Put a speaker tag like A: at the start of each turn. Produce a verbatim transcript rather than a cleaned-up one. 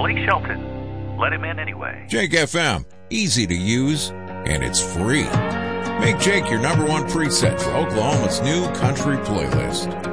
A: Blake Shelton. Let him in anyway.
B: Jake F M. Easy to use, and it's free. Make Jake your number one preset for Oklahoma's new country playlist.